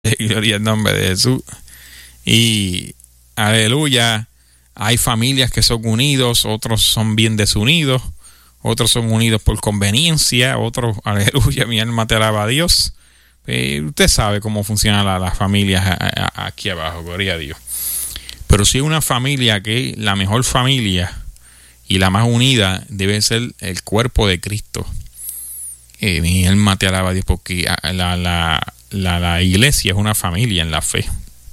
Gloria al nombre de Jesús. Y aleluya, hay familias que son unidos, otros son bien desunidos, otros son unidos por conveniencia, otros, aleluya, mi alma te alaba a Dios. Usted sabe cómo funcionan las familias aquí abajo, gloria a Dios. Pero si una familia que la mejor familia y la más unida debe ser el cuerpo de Cristo. Mi alma te alaba a Dios, porque la iglesia es una familia en la fe.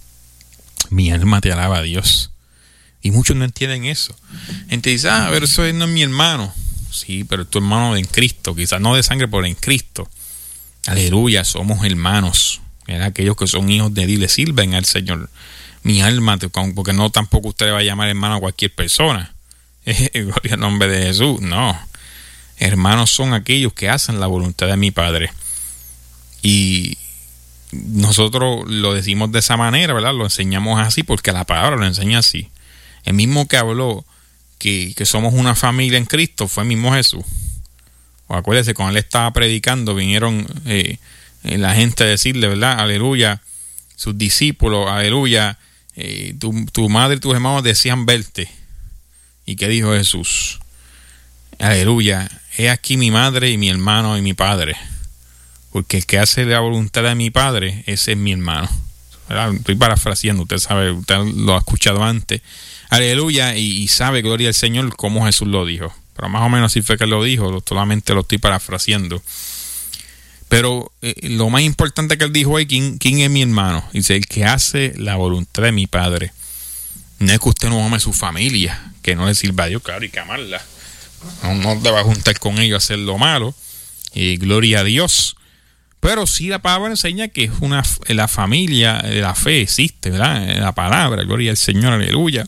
Mi alma te alaba a Dios. Y muchos no entienden eso. Gente dice, pero eso no es mi hermano. Sí, pero es tu hermano en Cristo. Quizás no de sangre, pero en Cristo. Aleluya, somos hermanos. Mira, aquellos que son hijos de Dios le sirven al Señor. Mi alma, porque no tampoco usted le va a llamar hermano a cualquier persona. Gloria al nombre de Jesús. No. Hermanos son aquellos que hacen la voluntad de mi Padre. Y nosotros lo decimos de esa manera, ¿verdad? Lo enseñamos así porque la palabra lo enseña así. El mismo que habló que somos una familia en Cristo fue el mismo Jesús. O acuérdese, cuando él estaba predicando, vinieron la gente a decirle, ¿verdad? Aleluya, sus discípulos, aleluya, tu madre y tus hermanos desean verte. ¿Y qué dijo Jesús? Aleluya, he aquí mi madre y mi hermano y mi padre. Porque el que hace la voluntad de mi Padre, ese es mi hermano. ¿Verdad? Estoy parafraseando, usted sabe, usted lo ha escuchado antes. Aleluya, y sabe, gloria al Señor, cómo Jesús lo dijo. Pero más o menos así fue que lo dijo, solamente lo estoy parafraseando. Pero lo más importante que él dijo es, ¿quién es mi hermano? Dice, el que hace la voluntad de mi Padre. No es que usted no ame su familia, que no le sirva a Dios, claro, y que amarla. No te va a juntar con ellos a hacer lo malo. Gloria a Dios. Pero sí la palabra enseña que es la familia de la fe existe, ¿verdad? La palabra, gloria al Señor, aleluya.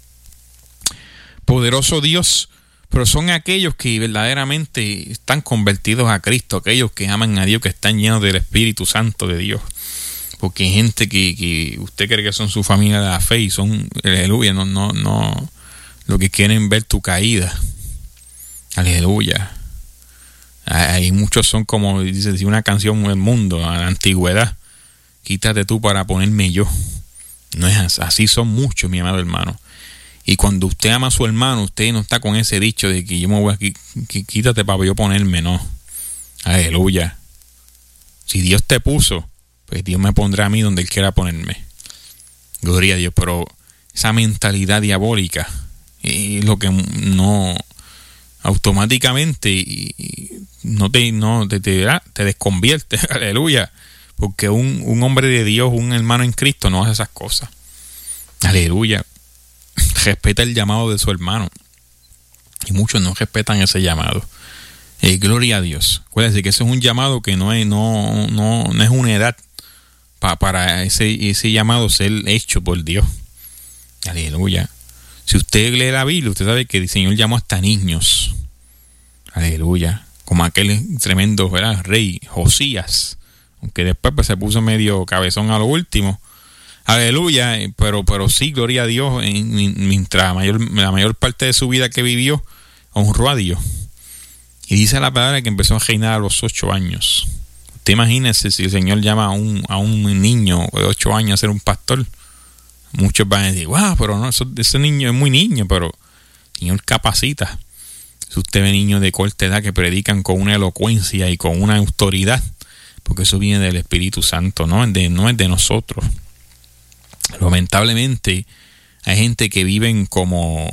Poderoso Dios, pero son aquellos que verdaderamente están convertidos a Cristo, aquellos que aman a Dios, que están llenos del Espíritu Santo de Dios. Porque hay gente que usted cree que son su familia de la fe y son, aleluya, no, lo que quieren ver tu caída. Aleluya. Hay muchos son como dice una canción del mundo, a la antigüedad. Quítate tú para ponerme yo. No es así, son muchos, mi amado hermano. Y cuando usted ama a su hermano, usted no está con ese dicho de que yo me voy aquí, quítate para yo ponerme, no. Aleluya. Si Dios te puso, pues Dios me pondrá a mí donde Él quiera ponerme. Gloria a Dios. Pero esa mentalidad diabólica es lo que no automáticamente te desconvierte. Aleluya. Porque un hombre de Dios, un hermano en Cristo, no hace esas cosas. Aleluya. Respeta el llamado de su hermano. Y muchos no respetan ese llamado. Gloria a Dios. Acuérdense que ese es un llamado que no es una edad para ese llamado ser hecho por Dios. Aleluya. Si usted lee la Biblia, usted sabe que el Señor llamó hasta niños. Aleluya. Como aquel tremendo, ¿verdad?, rey Josías. Aunque después pues, se puso medio cabezón a lo último. Aleluya. Pero sí, gloria a Dios. Mientras la mayor parte de su vida que vivió, honró a Dios. Y dice la palabra que empezó a reinar a los 8 años. Usted imagínese si el Señor llama a un niño de 8 años a ser un pastor. Muchos van a decir, wow, pero no, ese niño es muy niño, pero el Señor capacita. Si usted ve niños de corta edad que predican con una elocuencia y con una autoridad, porque eso viene del Espíritu Santo, no es de nosotros. Lamentablemente, hay gente que viven como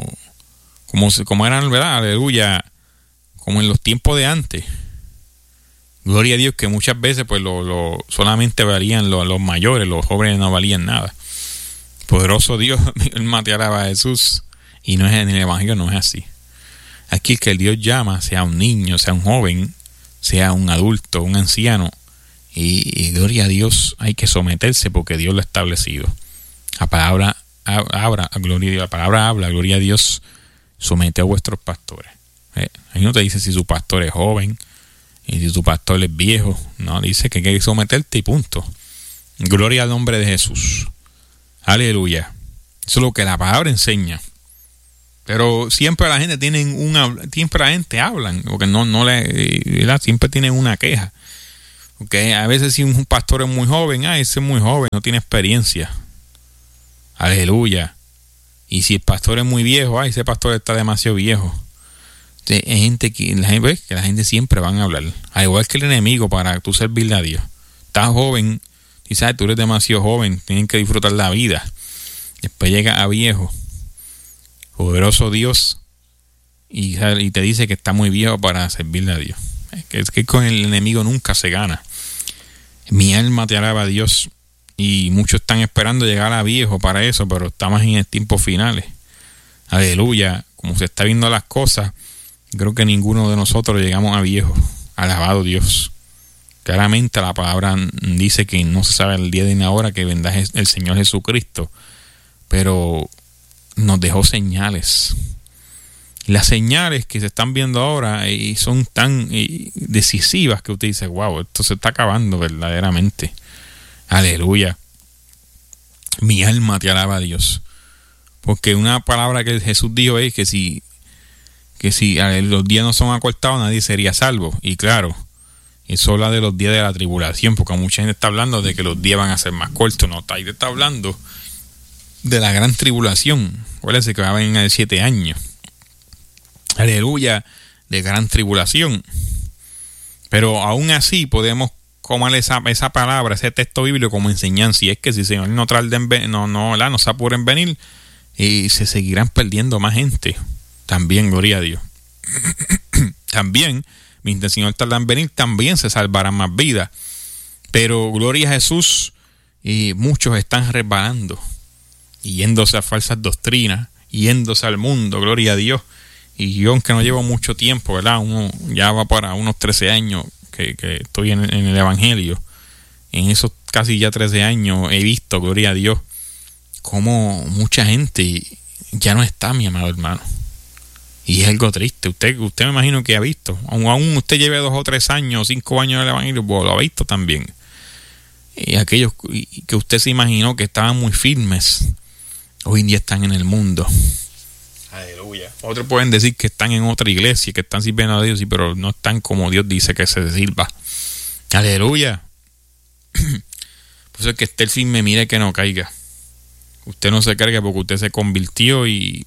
eran, ¿verdad? Aleluya, como en los tiempos de antes. Gloria a Dios que muchas veces pues solamente valían los mayores, los jóvenes no valían nada. Poderoso Dios, el te alaba a Jesús. Y no es en el Evangelio, no es así. Aquí el que el Dios llama, sea un niño, sea un joven, sea un adulto, un anciano. Y gloria a Dios, hay que someterse porque Dios lo ha establecido. La palabra habla, gloria a Dios, somete a vuestros pastores. Ahí no te dice si su pastor es joven, y si su pastor es viejo. No, dice que hay que someterte y punto. Gloria al nombre de Jesús. Aleluya. Eso es lo que la palabra enseña. Pero siempre la gente hablan, porque siempre tienen una queja. Porque a veces si un pastor es muy joven, ese es muy joven, no tiene experiencia. Aleluya. Y si el pastor es muy viejo, ese pastor está demasiado viejo. Hay gente que la gente siempre van a hablar. Al igual que el enemigo, para tú servirle a Dios. Estás joven, y sabes, tú eres demasiado joven, tienen que disfrutar la vida. Después llega a viejo, poderoso Dios, y te dice que está muy viejo para servirle a Dios. Es que con el enemigo nunca se gana. Mi alma te alaba a Dios. Y muchos están esperando llegar a viejo para eso, pero estamos en tiempos finales. Aleluya. Como se está viendo las cosas, creo que ninguno de nosotros llegamos a viejo. Alabado Dios. Claramente la palabra dice que no se sabe el día ni la hora que vendrá el Señor Jesucristo, pero nos dejó señales. Las señales que se están viendo ahora son tan decisivas que usted dice, wow, esto se está acabando verdaderamente. Aleluya. Mi alma te alaba a Dios. Porque una palabra que Jesús dijo es que si los días no son acortados, nadie sería salvo. Y claro, eso habla de los días de la tribulación, porque mucha gente está hablando de que los días van a ser más cortos. No, está hablando de la gran tribulación. Acuérdense que va a venir 7 años. Aleluya, de gran tribulación. Pero aún así podemos tomar esa palabra, ese texto bíblico como enseñanza. Y es que si el Señor no se apura en venir, se seguirán perdiendo más gente. También, gloria a Dios. También, mientras el Señor tarda en venir, también se salvarán más vidas. Pero, gloria a Jesús, muchos están resbalando, yéndose a falsas doctrinas, yéndose al mundo, gloria a Dios. Y yo, aunque no llevo mucho tiempo, ¿verdad? Ya va para unos 13 años que estoy en el Evangelio. En esos casi ya 13 años he visto, gloria a Dios, cómo mucha gente ya no está, mi amado hermano. Y es algo triste. Usted me imagino que ha visto. Aún usted lleve 2 o 3 años, 5 años en el Evangelio, pues lo ha visto también. Y aquellos que usted se imaginó que estaban muy firmes, hoy en día están en el mundo. Aleluya. Otros pueden decir que están en otra iglesia, que están sirviendo a Dios, pero no están como Dios dice que se sirva. Aleluya. Por eso es que esté firme, mire que no caiga. Usted no se cargue porque usted se convirtió y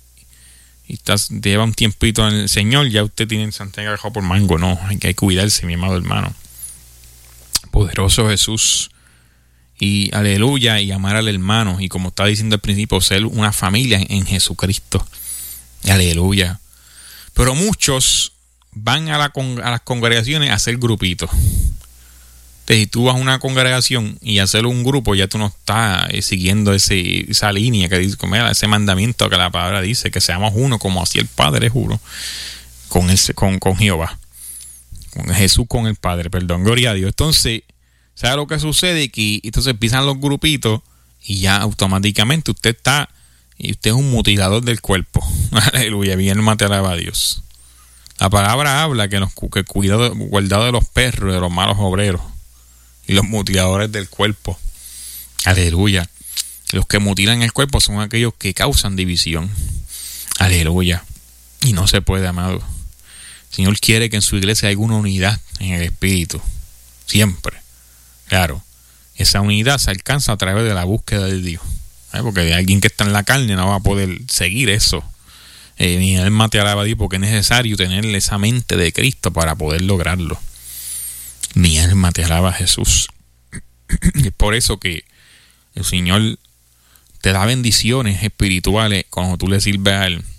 lleva un tiempito en el Señor, ya usted tiene el sartén agarrado por mango. No, hay que cuidarse, mi amado hermano. Poderoso Jesús. Y aleluya, y amar al hermano. Y como estaba diciendo al principio, ser una familia en Jesucristo. Aleluya. Pero muchos van a las congregaciones a hacer grupitos. Entonces, si tú vas a una congregación y hacer un grupo, ya tú no estás siguiendo esa línea que dice, ese mandamiento que la palabra dice, que seamos uno como así el Padre juro, con Jehová, con Jesús, con el Padre, perdón, gloria a Dios. Entonces, ¿sabe lo que sucede? Que entonces empiezan los grupitos y ya automáticamente usted es un mutilador del cuerpo. Aleluya, bien, te alaba a Dios. La palabra habla que el guardado de los perros y de los malos obreros y los mutiladores del cuerpo. Aleluya. Los que mutilan el cuerpo son aquellos que causan división. Aleluya. Y no se puede, amado. El Señor quiere que en su iglesia haya una unidad en el espíritu. Siempre. Claro. Esa unidad se alcanza a través de la búsqueda de Dios. Porque de alguien que está en la carne no va a poder seguir eso. Mi alma te alaba a Dios, porque es necesario tener esa mente de Cristo para poder lograrlo. Mi alma te alaba a Jesús. Es por eso que el Señor te da bendiciones espirituales cuando tú le sirves a Él.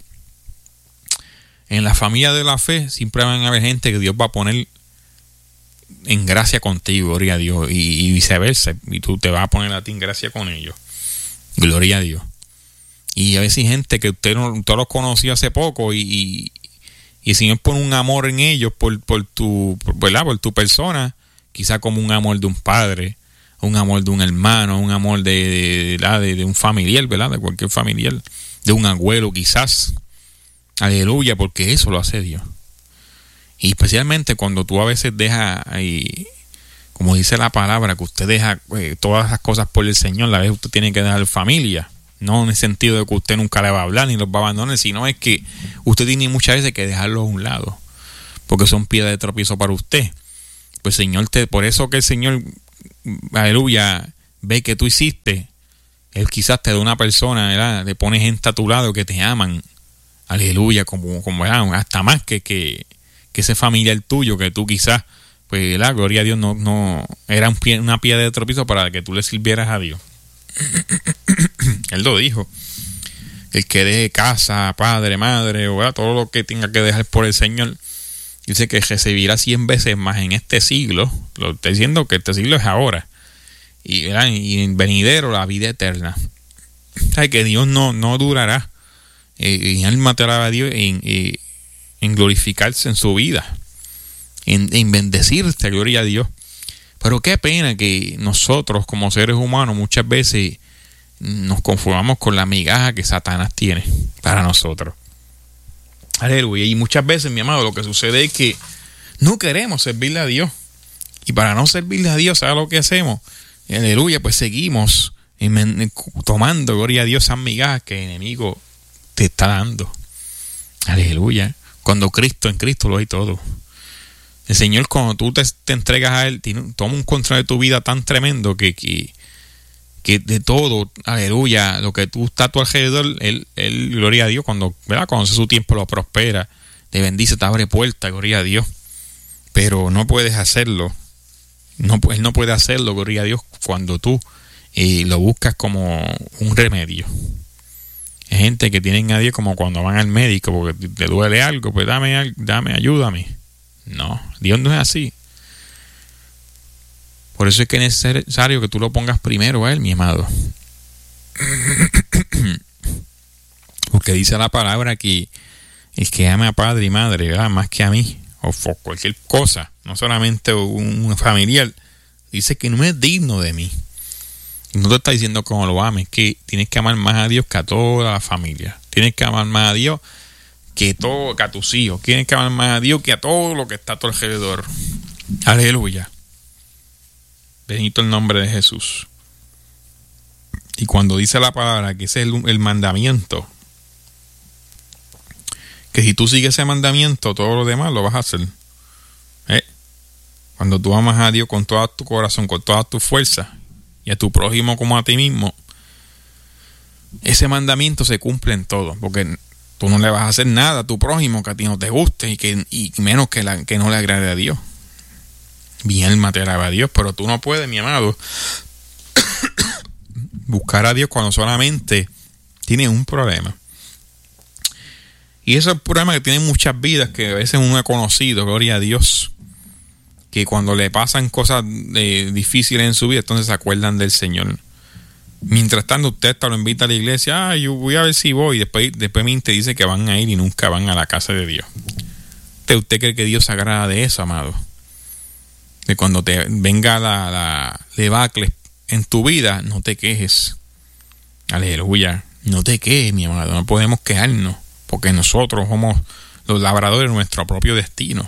En la familia de la fe siempre van a haber gente que Dios va a poner en gracia contigo, gloria a Dios, y viceversa. Y tú te vas a poner a ti en gracia con ellos. Gloria a Dios. Y a veces hay gente que usted los conoció hace poco y el Señor pone un amor en ellos por tu persona, quizá como un amor de un padre, un amor de un hermano, un amor de un familiar, ¿verdad? De cualquier familiar, de un abuelo quizás. Aleluya, porque eso lo hace Dios. Y especialmente cuando tú a veces dejas ahí, como dice la palabra, que usted deja todas las cosas por el Señor, a veces usted tiene que dejar familia. No en el sentido de que usted nunca le va a hablar ni los va a abandonar, sino es que usted tiene muchas veces que dejarlos a un lado, porque son piedras de tropiezo para usted. pues Señor, por eso que el Señor, aleluya, ve que tú hiciste, Él quizás te da una persona, ¿verdad? Le pone gente a tu lado que te aman, aleluya, como ¿verdad? Hasta más que ese familiar tuyo, que tú quizás, pues la gloria a Dios, no era una piedra de tropiezo para que tú le sirvieras a Dios. Él lo dijo. El que deje casa, padre, madre, ¿verdad? Todo lo que tenga que dejar por el Señor, dice que recibirá 100 veces más en este siglo. Lo estoy diciendo que este siglo es ahora. Y en venidero la vida eterna. O sea, que Dios no durará. En alma te alaba a Dios, en glorificarse en su vida, en bendecirte, gloria a Dios. Pero qué pena que nosotros como seres humanos muchas veces nos conformamos con la migaja que Satanás tiene para nosotros. Aleluya. Y muchas veces, mi amado, lo que sucede es que no queremos servirle a Dios. Y para no servirle a Dios, ¿sabes lo que hacemos? Aleluya, pues seguimos tomando, gloria a Dios, esas migajas que el enemigo te está dando. Aleluya. Cuando en Cristo lo hay todo. El Señor, cuando tú te entregas a Él, toma un control de tu vida tan tremendo que de todo, aleluya, lo que tú estás a tu alrededor, él, gloria a Dios, cuando hace su tiempo lo prospera, te bendice, te abre puertas, gloria a Dios. Pero no puedes hacerlo. Él no puede hacerlo, gloria a Dios, cuando tú lo buscas como un remedio. Hay gente que tienen a Dios como cuando van al médico porque te duele algo, pues dame, ayúdame. No, Dios no es así. Por eso es que es necesario que tú lo pongas primero a Él, mi amado. Porque dice la palabra que el que ame a padre y madre, ¿verdad? Más que a mí, o cualquier cosa, no solamente un familiar, dice que no es digno de mí. No te está diciendo cómo lo ames, que tienes que amar más a Dios que a toda la familia. Tienes que amar más a Dios que a tus hijos. Tienes que amar más a Dios que a todo lo que está a tu alrededor. Aleluya. Bendito el nombre de Jesús. Y cuando dice la palabra que ese es el mandamiento, que si tú sigues ese mandamiento, todo lo demás lo vas a hacer. Cuando tú amas a Dios con todo tu corazón, con toda tu fuerza, y a tu prójimo como a ti mismo, ese mandamiento se cumple en todo, porque tú no le vas a hacer nada a tu prójimo que a ti no te guste y menos que no le agrade a Dios. Mi alma te alaba a Dios, pero tú no puedes, mi amado, buscar a Dios cuando solamente tienes un problema. Y ese es el problema que tienen muchas vidas, que a veces uno ha conocido, gloria a Dios, que cuando le pasan cosas difíciles en su vida, entonces se acuerdan del Señor. Mientras tanto, usted te lo invita a la iglesia, yo voy a ver si voy, después te dice que van a ir y nunca van a la casa de Dios. ¿Usted cree que Dios se agrada de eso, amado? De cuando te venga la debacle en tu vida, no te quejes. Aleluya. No te quejes, mi amado. No podemos quejarnos, porque nosotros somos los labradores de nuestro propio destino.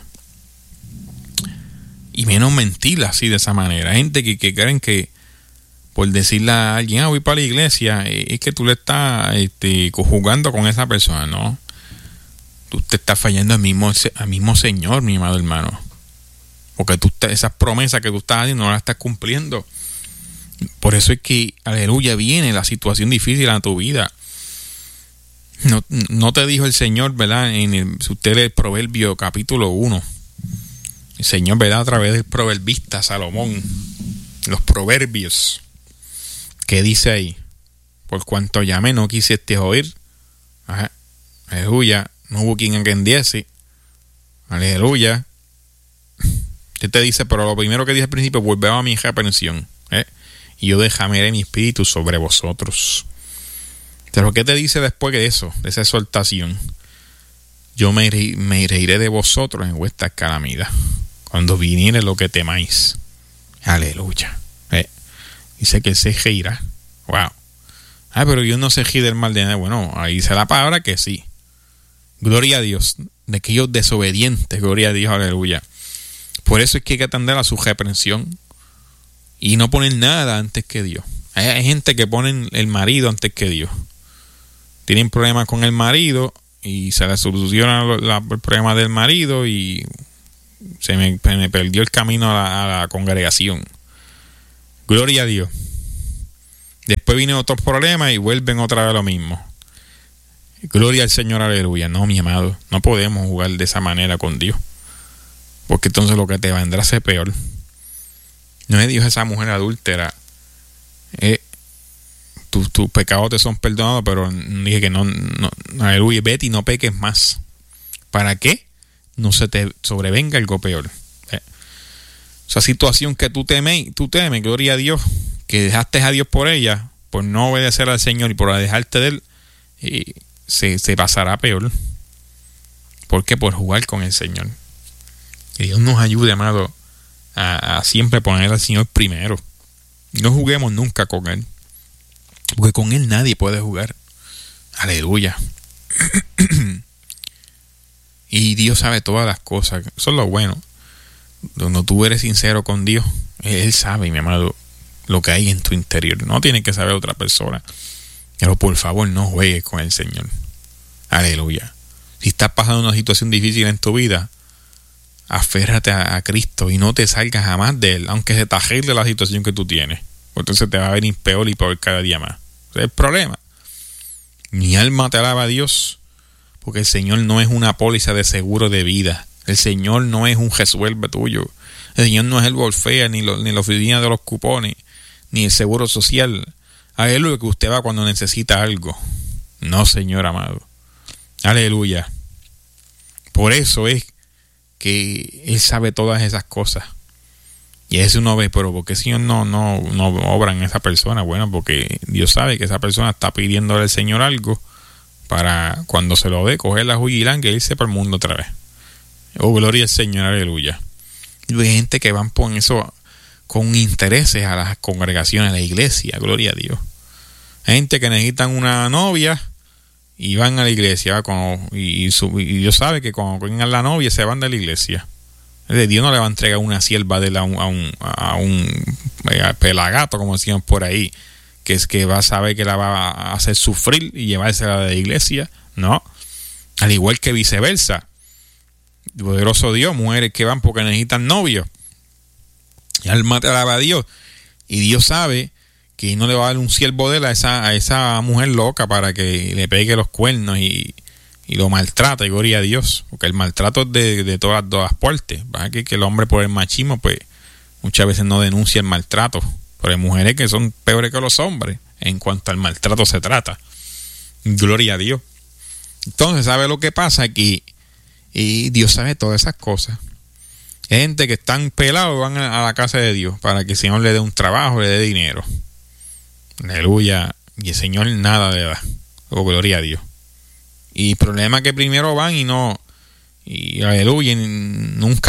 Y menos mentir así de esa manera. Hay gente que creen que por decirle a alguien, voy para la iglesia, es que tú le estás jugando con esa persona. No. Tú te estás fallando al mismo Señor, mi amado hermano. Porque esas promesas que tú estás haciendo no las estás cumpliendo. Por eso es que, aleluya, viene la situación difícil a tu vida. No te dijo el Señor, ¿verdad? Si usted lee el Proverbio capítulo 1. El Señor, ¿verdad? A través del proverbista Salomón. Los proverbios. ¿Qué dice ahí? Por cuanto llamé no quisiste oír. Ajá. Aleluya. No hubo quien atendiese. Aleluya. Usted te dice, pero lo primero que dije al principio, volvemos a mi reprensión. Y yo dejaré mi espíritu sobre vosotros. Pero ¿qué te dice después de eso? De esa exhortación. Yo me reiré de vosotros en vuestra calamidad, cuando viniere lo que temáis. Aleluya. Dice que Él se reirá. Wow. Pero Dios no se ríe del mal de nadie. Bueno, ahí dice la palabra que sí. Gloria a Dios. De aquellos desobedientes. Gloria a Dios. Aleluya. Por eso es que hay que atender a su reprensión y no poner nada antes que Dios. Hay gente que pone el marido antes que Dios. Tienen problemas con el marido y se le soluciona el problema del marido y me perdió el camino a la congregación. Gloria a Dios. Después vienen otros problemas y vuelven otra vez a lo mismo. Gloria al Señor, aleluya. No, mi amado, no podemos jugar de esa manera con Dios, porque entonces lo que te vendrá a ser peor. No es Dios esa mujer adúltera. Tus pecados te son perdonados, pero dije que no, aleluya, vete y no peques más. ¿Para qué? No se te sobrevenga algo peor. Esa situación que tú temes, gloria a Dios, que dejaste a Dios por ella, por no obedecer al Señor y por alejarte de Él, se pasará peor. ¿Por qué? Por jugar con el Señor. Que Dios nos ayude, amado, a siempre poner al Señor primero. No juguemos nunca con Él, porque con Él nadie puede jugar. Aleluya. Y Dios sabe todas las cosas. Eso es lo bueno. Cuando tú eres sincero con Dios, Él sabe, mi amado, lo que hay en tu interior. No tiene que saber otra persona. Pero por favor, no juegues con el Señor. Aleluya. Si estás pasando una situación difícil en tu vida, aférrate a Cristo y no te salgas jamás de Él, aunque se te arregle la situación que tú tienes. Porque entonces te va a venir peor y peor cada día más. Ese es el problema. Mi alma te alaba a Dios, porque el Señor no es una póliza de seguro de vida. El Señor no es un resuelve tuyo. El Señor no es el Volfea, ni la oficina de los cupones, ni el seguro social. A Él es lo que usted va cuando necesita algo. No, Señor amado. Aleluya. Por eso es que Él sabe todas esas cosas. Y eso uno ve, pero ¿por qué el Señor no obra en esa persona? Bueno, porque Dios sabe que esa persona está pidiéndole al Señor algo para cuando se lo dé, coger la juguilanga e irse para el mundo otra vez. Oh, gloria al Señor, aleluya. Y hay gente que van por eso con intereses a las congregaciones, a la iglesia, gloria a Dios. Hay gente que necesitan una novia y van a la iglesia, y Dios sabe que cuando tengan la novia se van de la iglesia. Dios no le va a entregar una sierva de a un pelagato, como decían por ahí, que es que va a saber que la va a hacer sufrir y llevársela de la iglesia. No. Al igual que viceversa. Poderoso Dios, mujeres que van porque necesitan novios. Y alma te alaba a Dios. Y Dios sabe que no le va a dar un siervo de él a esa mujer loca para que le pegue los cuernos y lo maltrata, y gloria a Dios. Porque el maltrato es de todas partes. Que el hombre por el machismo, pues muchas veces no denuncia el maltrato. Pero hay mujeres que son peores que los hombres en cuanto al maltrato se trata. Gloria a Dios. Entonces, ¿sabe lo que pasa aquí? Y Dios sabe todas esas cosas. Hay gente que están pelados, van a la casa de Dios para que el Señor le dé un trabajo, le dé dinero. Aleluya. Y el Señor nada le da. Oh, gloria a Dios. Y el problema es que primero van y aleluya, nunca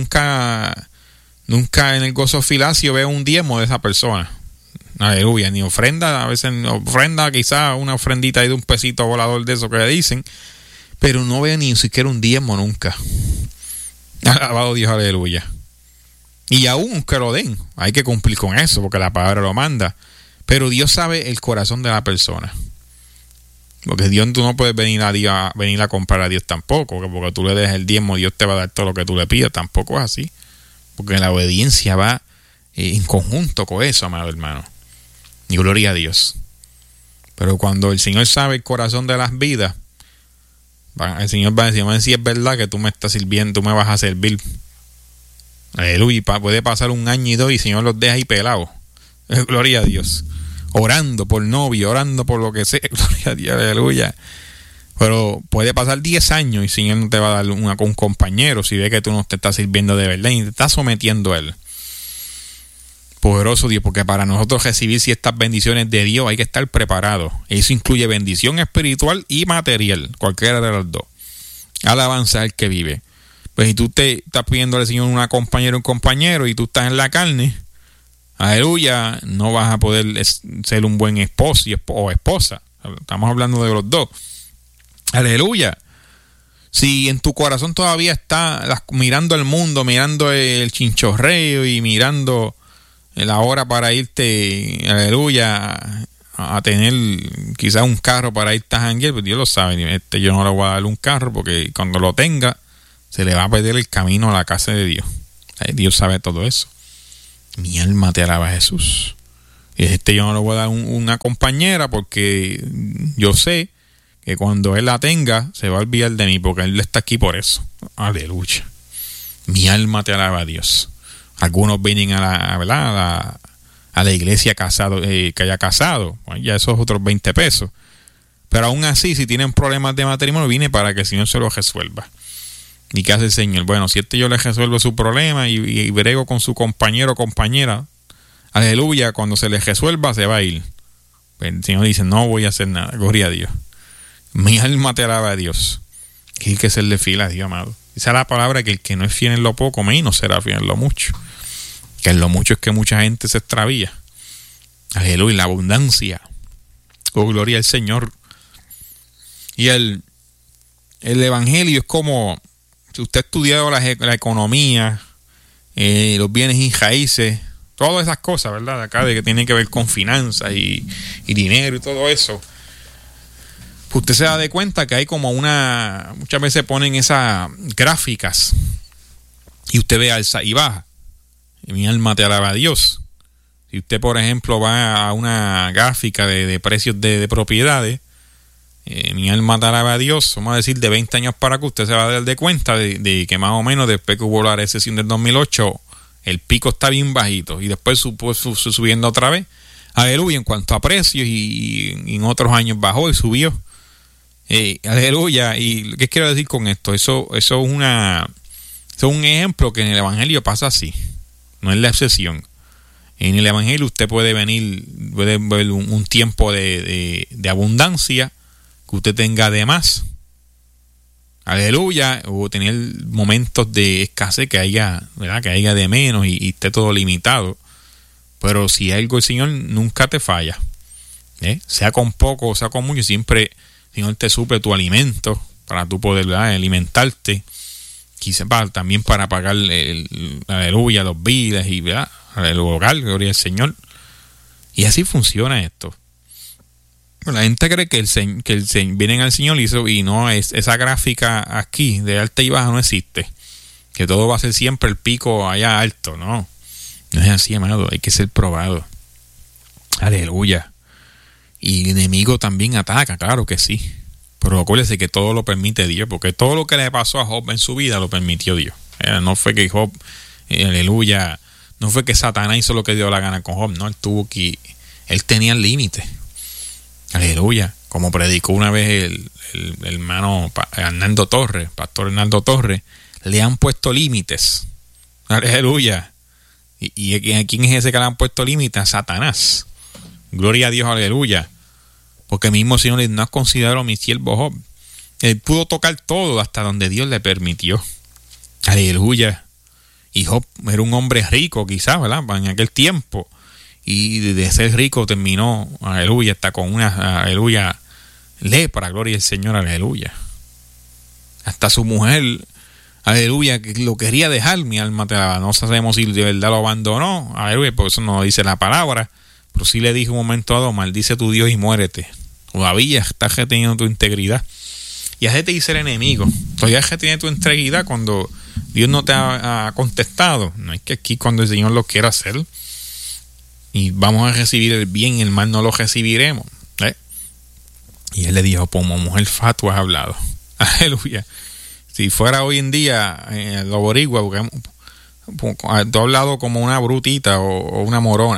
en el gozo filacio veo un diezmo de esa persona. Aleluya, ni ofrenda, a veces ofrenda, quizás una ofrendita ahí de un pesito volador de eso que le dicen, pero no veo ni siquiera un diezmo nunca. Alabado Dios, aleluya. Y aún que lo den, hay que cumplir con eso, porque la palabra lo manda. Pero Dios sabe el corazón de la persona. Porque Dios, tú no puedes venir a comprar a Dios tampoco, porque tú le des el diezmo, Dios te va a dar todo lo que tú le pidas. Tampoco es así. Porque la obediencia va en conjunto con eso, amado hermano. Y gloria a Dios. Pero cuando el Señor sabe el corazón de las vidas, el Señor va a decir, si es verdad que tú me estás sirviendo, tú me vas a servir. Aleluya. Puede pasar 1 año y 2 y el Señor los deja ahí pelados. Gloria a Dios. Orando por novio, orando por lo que sea. Gloria a Dios, aleluya. Pero puede pasar 10 años y el Señor no te va a dar un compañero si ve que tú no te estás sirviendo de verdad y te estás sometiendo a Él. Poderoso Dios, porque para nosotros recibir estas bendiciones de Dios hay que estar preparados. Eso incluye bendición espiritual y material, cualquiera de las dos. Alabanza al que vive. Pues si tú te estás pidiendo al Señor una compañera o un compañero y tú estás en la carne, aleluya, no vas a poder ser un buen esposo o esposa. Estamos hablando de los dos. Aleluya. Si en tu corazón todavía está mirando el mundo, mirando el chinchorreo y mirando la hora para irte, aleluya, a tener quizás un carro para irte a janguear, pues Dios lo sabe. Yo no le voy a dar un carro porque cuando lo tenga se le va a perder el camino a la casa de Dios. Dios sabe todo eso. Mi alma te alaba, Jesús. Y yo no le voy a dar una compañera porque yo sé que cuando él la tenga se va a olvidar de mí porque él está aquí por eso. Aleluya. Mi alma te alaba a Dios. Algunos vienen a la iglesia casado, que haya casado. Bueno, ya esos otros 20 pesos. Pero aún así, si tienen problemas de matrimonio, viene para que el Señor se los resuelva. ¿Y qué hace el Señor? Bueno, si yo le resuelvo su problema y brego con su compañero o compañera, aleluya, cuando se le resuelva se va a ir. El Señor dice, no voy a hacer nada. Gloria a Dios. Mi alma te alaba a Dios. Que hay que serle fiel a Dios, amado. Esa es la palabra, que el que no es fiel en lo poco, menos será fiel en lo mucho. Que en lo mucho es que mucha gente se extravía. Aleluya, la abundancia. Oh, gloria al Señor. Y el evangelio es como, si usted ha estudiado la economía, los bienes y raíces, todas esas cosas, ¿verdad? Acá de que tienen que ver con finanzas y dinero y todo eso. Usted se da de cuenta que hay como muchas veces ponen esas gráficas y usted ve alza y baja. Y mi alma te alaba a Dios. Si usted, por ejemplo, va a una gráfica de precios de propiedades, mi alma te alaba a Dios, vamos a decir de 20 años para acá, usted se va a dar de cuenta de que más o menos después que hubo la recesión del 2008, el pico está bien bajito y después subiendo otra vez. Aleluya, en cuanto a precios y en otros años bajó y subió. Aleluya. ¿Y qué quiero decir con esto? Eso es un ejemplo que en el evangelio pasa así, no es la excepción. En el evangelio usted puede ver un tiempo de abundancia, que usted tenga de más, aleluya, o tener momentos de escasez, que haya, ¿verdad?, que haya de menos y esté todo limitado. Pero si algo, el Señor nunca te falla, sea con poco o sea con mucho, siempre el Señor te suple tu alimento para tú poder, ¿verdad?, alimentarte, quizás también para pagar aleluya, los biles y, ¿verdad?, el hogar, gloria al Señor. Y así funciona esto. La gente cree que vienen al Señor y no es esa gráfica aquí de alta y baja, no existe, que todo va a ser siempre el pico allá alto. No es así, amado. Hay que ser probado. Aleluya. Y el enemigo también ataca, claro que sí, pero acuérdese que todo lo permite Dios, porque todo lo que le pasó a Job en su vida lo permitió Dios. No fue que Job, aleluya, no fue que Satanás hizo lo que dio la gana con Job, no, él tenía el límite. Aleluya, como predicó una vez el hermano Hernando Torres, pastor Hernando Torres, le han puesto límites. Aleluya. ¿Y a quién es ese que le han puesto límites? A Satanás. Gloria a Dios, aleluya. Porque mismo Señor no has considerado a mi siervo Job. Él pudo tocar todo hasta donde Dios le permitió. Aleluya. Y Job era un hombre rico, quizás, ¿verdad?, en aquel tiempo. Y de ser rico terminó, aleluya, hasta con una, aleluya, lepra, gloria al Señor, aleluya. Hasta su mujer, aleluya, que lo quería dejar, mi alma te alaba. No sabemos si de verdad lo abandonó, aleluya, por eso no dice la palabra, pero sí le dijo un momento dado, maldice tu Dios y muérete. Todavía estás reteniendo tu integridad. Y has de dice el enemigo, todavía retienes tu integridad cuando Dios no te ha contestado. No es que aquí cuando el Señor lo quiera hacer, y vamos a recibir el bien y el mal no lo recibiremos. Y él le dijo, como mujer fatua has hablado. Aleluya. Si fuera hoy en día, lo boricua, porque tú has hablado como una brutita o una morona.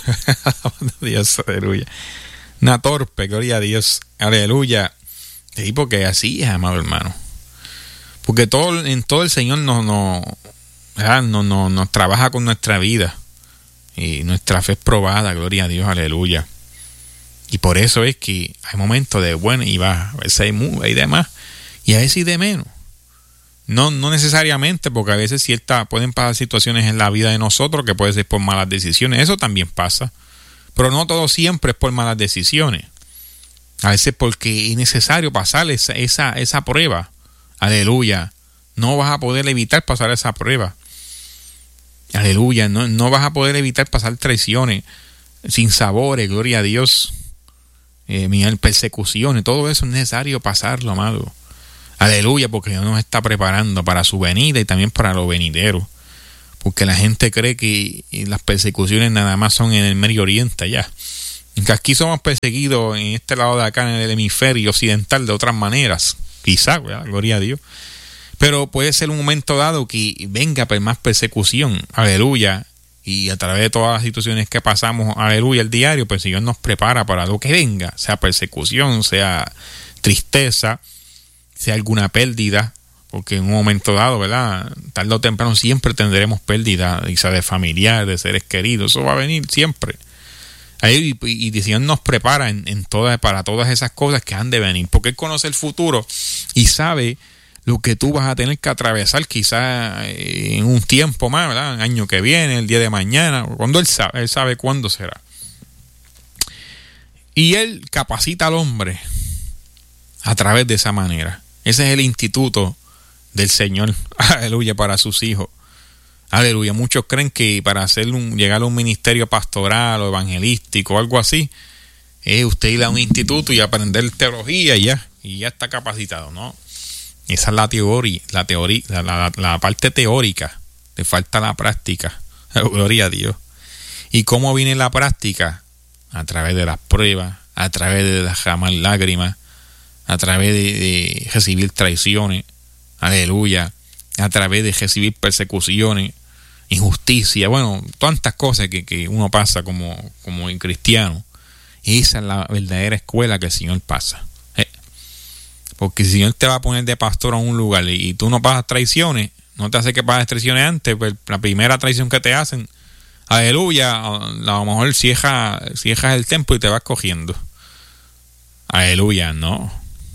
Dios, aleluya. Una torpe, gloria a Dios. Aleluya. Sí, porque así es, amado hermano. Porque en todo el Señor nos trabaja con nuestra vida. Y nuestra fe es probada, gloria a Dios, aleluya. Y por eso es que hay momentos de bueno y baja. A veces hay de más y a veces hay de menos. No necesariamente, porque a veces pueden pasar situaciones en la vida de nosotros que puede ser por malas decisiones. Eso también pasa. Pero no todo siempre es por malas decisiones. A veces porque es necesario pasar esa prueba. Aleluya. No vas a poder evitar pasar esa prueba. Aleluya, no vas a poder evitar pasar traiciones, sinsabores, gloria a Dios, persecuciones, todo eso es necesario pasarlo, amado. Aleluya, porque Dios nos está preparando para su venida y también para lo venidero. Porque la gente cree que las persecuciones nada más son en el Medio Oriente allá. Que aquí somos perseguidos en este lado de acá, en el hemisferio occidental, de otras maneras. Quizá, ¿verdad? Gloria a Dios. Pero puede ser un momento dado que venga más persecución. Aleluya. Y a través de todas las situaciones que pasamos, aleluya, el diario, pues Dios nos prepara para lo que venga. Sea persecución, sea tristeza, sea alguna pérdida. Porque en un momento dado, ¿verdad? Tarde o temprano siempre tendremos pérdida, quizá de familiares, de seres queridos. Eso va a venir siempre. Y Dios nos prepara para todas esas cosas que han de venir. Porque Él conoce el futuro y sabe lo que tú vas a tener que atravesar quizá en un tiempo más, ¿verdad? El año que viene, el día de mañana, cuando Él sabe cuándo será. Y Él capacita al hombre a través de esa manera. Ese es el instituto del Señor, aleluya, para sus hijos. Aleluya. Muchos creen que para llegar a un ministerio pastoral o evangelístico o algo así, usted ir a un instituto y aprender teología y ya está capacitado. No, esa es la parte teórica. Le falta la práctica. Gloria a Dios. ¿Y cómo viene la práctica? A través de las pruebas, a través de derramar lágrimas, a través de recibir traiciones. Aleluya. A través de recibir persecuciones, injusticia, bueno, tantas cosas que uno pasa como cristiano. Esa es la verdadera escuela que el Señor pasa. Porque si el Señor te va a poner de pastor a un lugar y tú no pasas traiciones, no te hace que pases traiciones antes, pues la primera traición que te hacen, aleluya, a lo mejor cierras el templo y te vas cogiendo. Aleluya, no.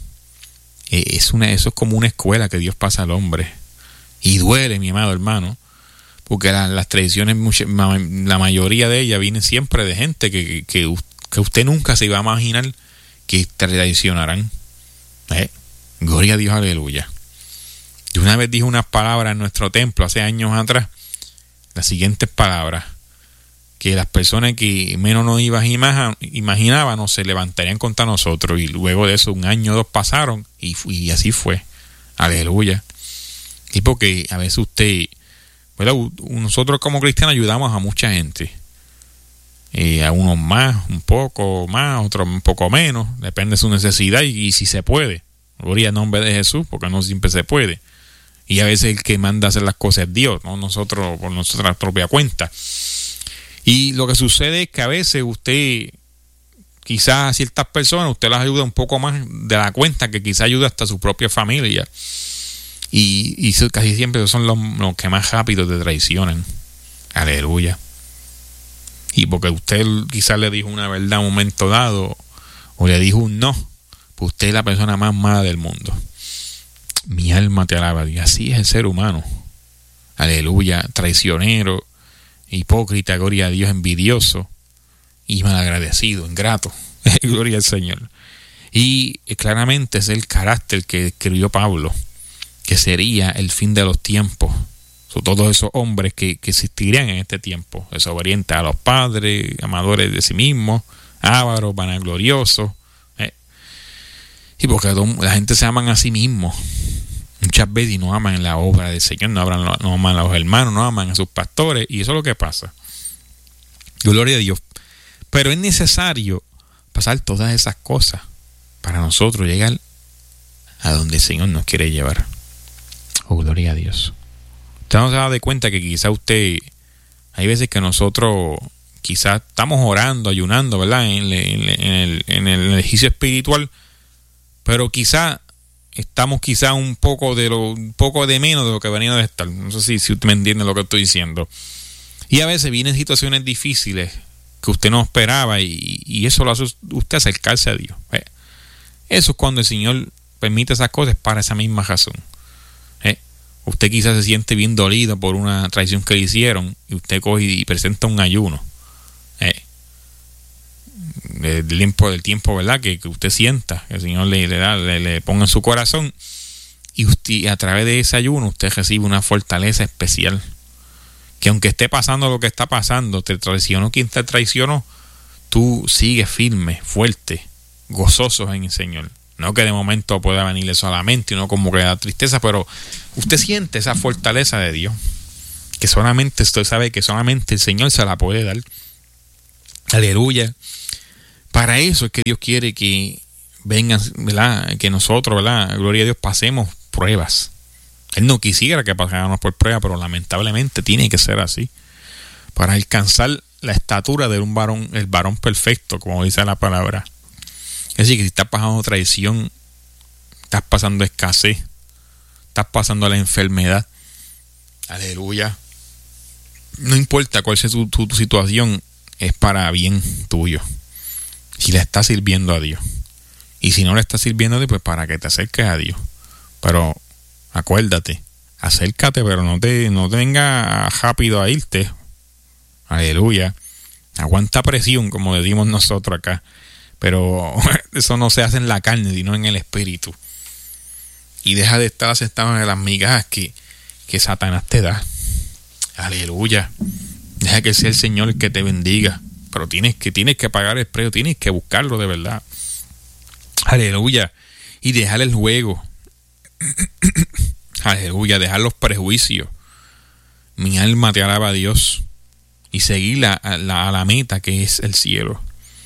Eso es como una escuela que Dios pasa al hombre. Y duele, mi amado hermano, porque las traiciones, la mayoría de ellas vienen siempre de gente que usted nunca se iba a imaginar que traicionarán. Gloria a Dios, aleluya. Yo una vez dije unas palabras en nuestro templo hace años atrás, las siguientes palabras, que las personas que menos nos imaginábamos se levantarían contra nosotros, y luego de eso 1 año o 2 pasaron y así fue. Aleluya. Y porque a veces nosotros como cristianos ayudamos a mucha gente, a unos un poco más, otros un poco menos, depende de su necesidad y si se puede. Gloria al nombre de Jesús, porque no siempre se puede. Y a veces el que manda a hacer las cosas es Dios, no nosotros por nuestra propia cuenta. Y lo que sucede es que a veces usted, quizás a ciertas personas, usted las ayuda un poco más de la cuenta, que quizás ayuda hasta a su propia familia. Y casi siempre son los que más rápido te traicionan. Aleluya. Y porque usted quizás le dijo una verdad en un momento dado, o le dijo un no, pues usted es la persona más mala del mundo. Mi alma te alaba, Dios. Así es el ser humano. Aleluya. Traicionero, hipócrita, gloria a Dios, envidioso y malagradecido, ingrato. Gloria al Señor. Y claramente es el carácter que escribió Pablo, que sería el fin de los tiempos. Son todos esos hombres que existirían en este tiempo, desobedientes a los padres, amadores de sí mismos, ávaros, vanagloriosos. Y porque la gente se aman a sí mismos muchas veces y no aman la obra del Señor, no aman a los hermanos, no aman a sus pastores, y eso es lo que pasa. Gloria a Dios. Pero es necesario pasar todas esas cosas para nosotros llegar a donde el Señor nos quiere llevar. Oh, gloria a Dios. Usted no se da cuenta que quizá hay veces que nosotros quizás estamos orando, ayunando, ¿verdad? En el ejercicio espiritual, pero quizá estamos un poco de menos de lo que venía de estar. No sé si usted me entiende lo que estoy diciendo. Y a veces vienen situaciones difíciles que usted no esperaba y eso lo hace usted acercarse a Dios. Eso es cuando el Señor permite esas cosas para esa misma razón. Usted quizás se siente bien dolido por una traición que le hicieron y usted coge y presenta un ayuno. Del tiempo, ¿verdad? Que usted sienta, que el Señor le ponga en su corazón, y usted, a través de ese ayuno, usted recibe una fortaleza especial. Que aunque esté pasando lo que está pasando, te traicionó quien te traicionó, tú sigues firme, fuerte, gozoso en el Señor. No que de momento pueda venirle solamente, uno como que da tristeza, pero usted siente esa fortaleza de Dios, que solamente usted sabe que solamente el Señor se la puede dar. Aleluya. Para eso es que Dios quiere que vengan, ¿verdad? Que nosotros, ¿verdad? Gloria a Dios, pasemos pruebas. Él no quisiera que pasáramos por pruebas, pero lamentablemente tiene que ser así. Para alcanzar la estatura de un varón, el varón perfecto, como dice la palabra. Es decir, que si estás pasando traición, estás pasando escasez, estás pasando la enfermedad, aleluya, no importa cuál sea tu situación, es para bien tuyo. Si le estás sirviendo a Dios. Y si no le estás sirviendo a Dios, pues para que te acerques a Dios. Pero acuérdate, acércate, pero no te venga rápido a irte. Aleluya. Aguanta presión, como decimos nosotros acá. Pero eso no se hace en la carne, sino en el espíritu. Y deja de estar aceptado en las migajas que Satanás te da. Aleluya. Deja que sea el Señor el que te bendiga. Pero tienes que pagar el precio, tienes que buscarlo de verdad. Aleluya. Y dejar el juego. Aleluya. Dejar los prejuicios. Mi alma te alaba a Dios. Y seguir a la meta que es el cielo.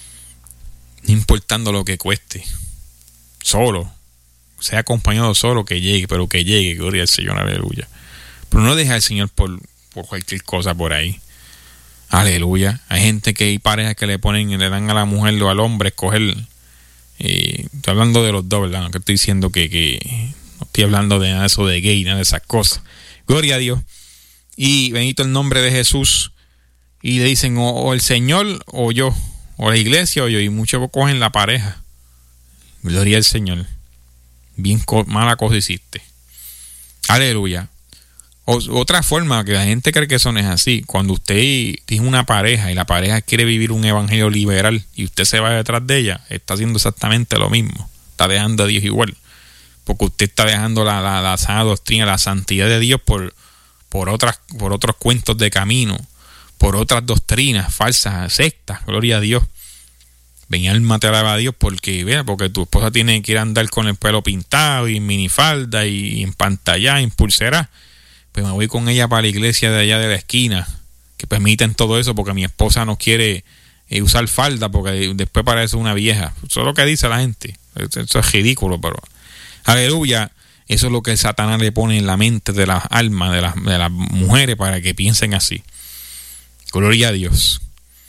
No importando lo que cueste. Solo. Sea acompañado solo, que llegue. Pero que llegue. Gloria al Señor. Aleluya. Pero no deja al Señor por cualquier cosa por ahí. Aleluya. Hay gente que hay parejas que le dan a la mujer o al hombre escoger. Estoy hablando de los dos, ¿verdad? No que estoy diciendo que no estoy hablando de nada de eso de gay, nada de esas cosas. Gloria a Dios. Y bendito el nombre de Jesús. Y le dicen o el Señor o yo. O la iglesia o yo. Y muchos cogen la pareja. Gloria al Señor. Bien mala cosa hiciste. Aleluya. Otra forma que la gente cree que eso no es así. Cuando usted tiene una pareja y la pareja quiere vivir un evangelio liberal y usted se va detrás de ella, está haciendo exactamente lo mismo. Está dejando a Dios igual. Porque usted está dejando la sana doctrina, la santidad de Dios por otros cuentos de camino, por otras doctrinas falsas, sectas. Gloria a Dios. Ven, alma, te alaba a Dios porque tu esposa quiere andar con el pelo pintado y en minifalda y en pantalla, en pulsera. Pues me voy con ella para la iglesia de allá de la esquina, que permiten todo eso porque mi esposa no quiere usar falda porque después parece una vieja. Eso es lo que dice la gente. Eso es ridículo, pero aleluya. Eso es lo que Satanás le pone en la mente de las almas, de las mujeres para que piensen así. Gloria a Dios.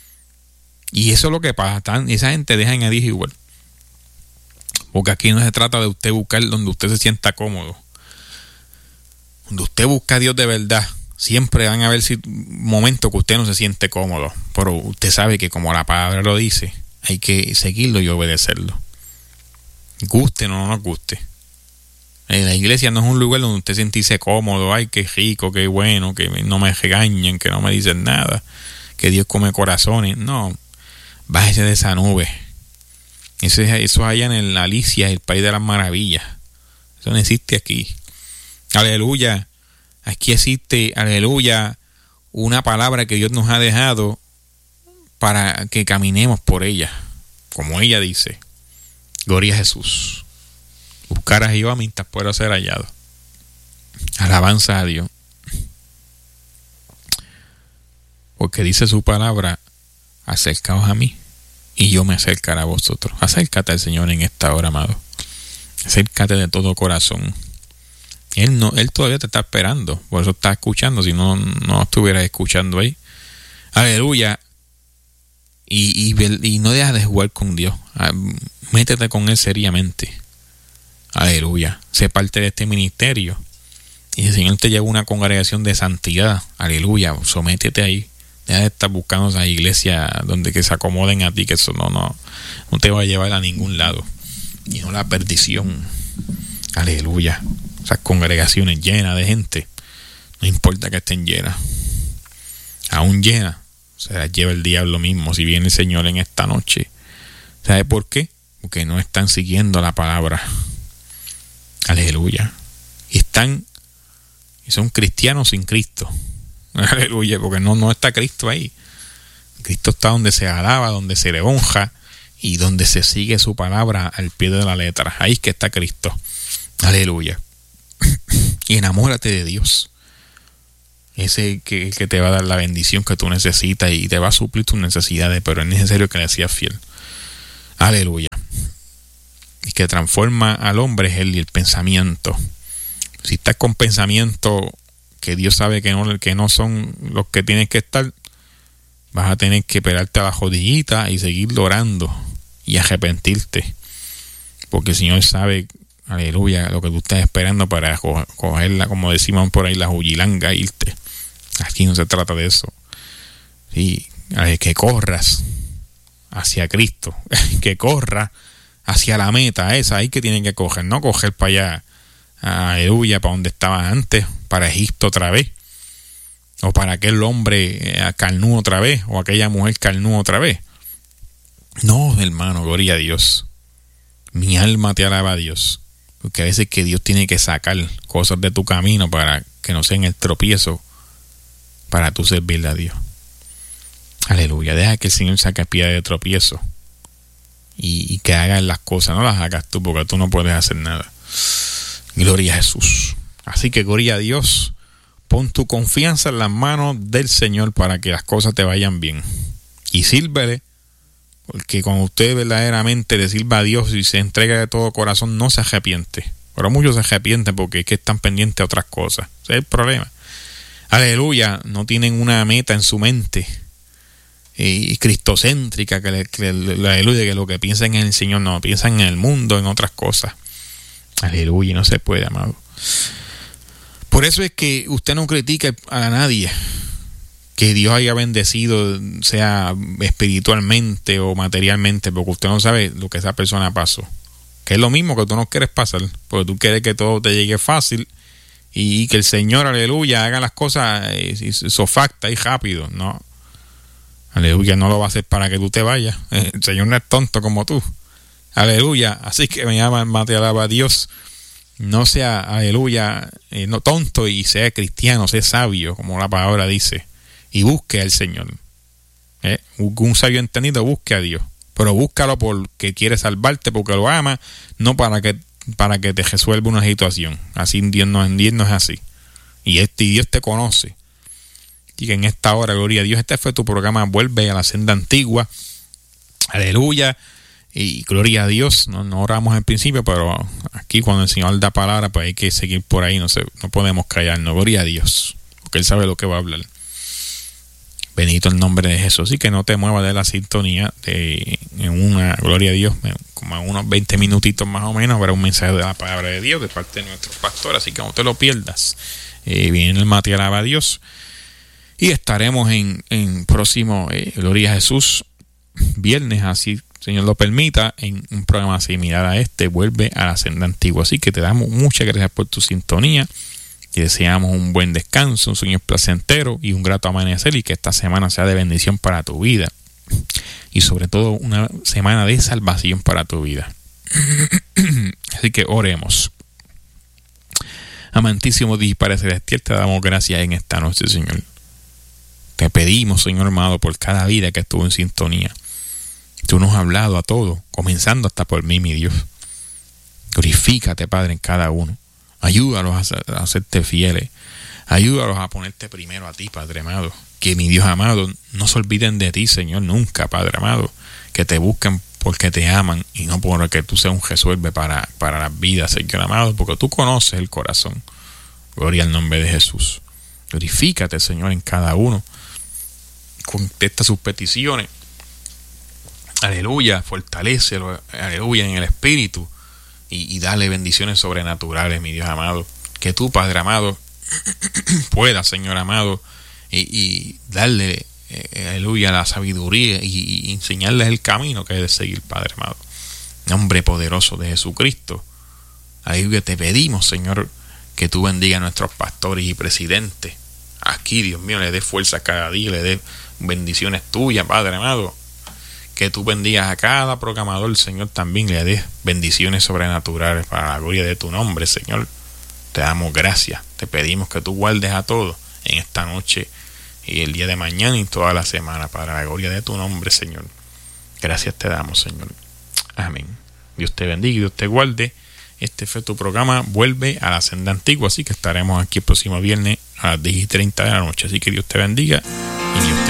Y eso es lo que pasa. Esa gente deja a Dios igual. Porque aquí no se trata de usted buscar donde usted se sienta cómodo. Cuando usted busca a Dios de verdad, siempre van a haber momentos que usted no se siente cómodo. Pero usted sabe que como la palabra lo dice, hay que seguirlo y obedecerlo. Guste o no nos guste. La iglesia no es un lugar donde usted sentirse cómodo. Ay, qué rico, qué bueno, que no me regañen, que no me dicen nada, que Dios come corazones. No, bájese de esa nube. Eso allá en la Alicia, el país de las maravillas. Eso no existe aquí. Aleluya. Aquí existe, aleluya, una palabra que Dios nos ha dejado para que caminemos por ella. Como ella dice. Gloria a Jesús. Buscar a Jehová mientras pueda ser hallado. Alabanza a Dios. Porque dice su palabra, acercaos a mí y yo me acercaré a vosotros. Acércate al Señor en esta hora, amado. Acércate de todo corazón. Él todavía te está esperando. Por eso está escuchando. Si no estuvieras escuchando ahí. Aleluya. Y no dejas de jugar con Dios. Métete con Él seriamente. Aleluya. Sé parte de este ministerio. Y el Señor te lleva a una congregación de santidad. Aleluya. Sométete ahí. Deja de estar buscando esas iglesias donde que se acomoden a ti. Que eso no te va a llevar a ningún lado. Y no la perdición. Aleluya. Esas congregaciones llenas de gente. No importa que estén llenas. Aún llenas. Se las lleva el diablo mismo si viene el Señor en esta noche. ¿Sabe por qué? Porque no están siguiendo la palabra. Aleluya. Y son cristianos sin Cristo. Aleluya, porque no está Cristo ahí. Cristo está donde se alaba, donde se le honra y donde se sigue su palabra al pie de la letra. Ahí es que está Cristo. Aleluya. Y enamórate de Dios. Ese que te va a dar la bendición que tú necesitas y te va a suplir tus necesidades, pero es necesario que le seas fiel. Aleluya. Y que transforma al hombre es el pensamiento. Si estás con pensamientos que Dios sabe que no son los que tienes que estar, vas a tener que pegarte a la rodillita y seguir orando y arrepentirte, porque el Señor sabe, aleluya, lo que tú estás esperando para cogerla, como decimos por ahí, la jugilanga, irte. Aquí no se trata de eso. Sí, que corras hacia Cristo, que corras hacia la meta, esa ahí que tienen que coger, no coger para allá, aleluya, para donde estaba antes, para Egipto otra vez, o para aquel hombre carnúo otra vez, o aquella mujer carnúa otra vez. No, hermano, gloria a Dios. Mi alma te alaba a Dios, porque a veces que Dios tiene que sacar cosas de tu camino para que no sean el tropiezo para tú servirle a Dios. Aleluya, deja que el Señor saque piedra de tropiezo y que hagas las cosas, no las hagas tú, porque tú no puedes hacer nada. Gloria a Jesús. Así que gloria a Dios. Pon tu confianza en las manos del Señor para que las cosas te vayan bien. Y sírvele, porque cuando usted verdaderamente le sirva a Dios y se entrega de todo corazón, no se arrepiente. Pero muchos se arrepienten porque es que están pendientes a otras cosas. Ese es el problema. Aleluya, no tienen una meta en su mente y cristocéntrica, aleluya, que lo que piensan en el Señor, no, piensan en el mundo, en otras cosas. Aleluya, no se puede, amado. Por eso es que usted no critique a nadie que Dios haya bendecido, sea espiritualmente o materialmente, porque usted no sabe lo que esa persona pasó. Que es lo mismo que tú no quieres pasar, porque tú quieres que todo te llegue fácil y que el Señor, aleluya, haga las cosas sofacta y rápido. No, aleluya, no lo va a hacer para que tú te vayas. El Señor no es tonto como tú. Aleluya, así que me llama, te alaba a Dios. No sea, aleluya, no tonto y sea cristiano, sea sabio, como la palabra dice, y busque al Señor. Un sabio entendido busque a Dios, pero búscalo porque quiere salvarte, porque lo ama, no para que te resuelva una situación. Así Dios no es así. Y Dios te conoce. Y que en esta hora, gloria a Dios, este fue tu programa Vuelve a la Senda Antigua. Aleluya. Y gloria a Dios, no oramos al principio, pero aquí cuando el Señor da palabra, pues hay que seguir por ahí, no podemos callarnos. Gloria a Dios, porque Él sabe lo que va a hablar. Bendito el nombre de Jesús. Así que no te muevas de la sintonía. Gloria a Dios, como a unos 20 minutitos más o menos, habrá un mensaje de la palabra de Dios de parte de nuestro pastor, así que no te lo pierdas. Viene el Mate alaba a Dios. Y estaremos en próximo, gloria a Jesús, viernes, así Señor lo permita, en un programa similar a este, Vuelve a la Senda Antigua. Así que te damos muchas gracias por tu sintonía. Y deseamos un buen descanso, un sueño placentero y un grato amanecer, y que esta semana sea de bendición para tu vida. Y sobre todo una semana de salvación para tu vida. Así que oremos. Amantísimo Dios y Padre Celestial, te damos gracias en esta noche, Señor. Te pedimos, Señor amado, por cada vida que estuvo en sintonía. Tú nos has hablado a todos, comenzando hasta por mí, mi Dios. Glorifícate, Padre, en cada uno. Ayúdalos a hacerte fieles. Ayúdalos a ponerte primero a ti, Padre amado. Que mi Dios amado, no se olviden de ti, Señor, nunca, Padre amado. Que te busquen porque te aman y no porque tú seas un resuelve para las vidas, Señor amado, porque tú conoces el corazón. Gloria al nombre de Jesús. Glorifícate, Señor, en cada uno. Contesta sus peticiones. Aleluya, fortalécelo, aleluya, en el espíritu y dale bendiciones sobrenaturales, mi Dios amado. Que tú, Padre amado, puedas, Señor amado, y darle, aleluya, la sabiduría y enseñarles el camino que debe seguir, Padre amado. Nombre poderoso de Jesucristo. Aleluya, te pedimos, Señor, que tú bendiga a nuestros pastores y presidentes. Aquí, Dios mío, le dé fuerza cada día, le dé bendiciones tuyas, Padre amado. Que tú bendigas a cada programador, Señor, también le des bendiciones sobrenaturales para la gloria de tu nombre, Señor. Te damos gracias. Te pedimos que tú guardes a todos en esta noche y el día de mañana y toda la semana para la gloria de tu nombre, Señor. Gracias te damos, Señor. Amén. Dios te bendiga y Dios te guarde. Este fue tu programa Vuelve a la Senda Antigua, así que estaremos aquí el próximo viernes a las 10:30 de la noche. Así que Dios te bendiga y Dios te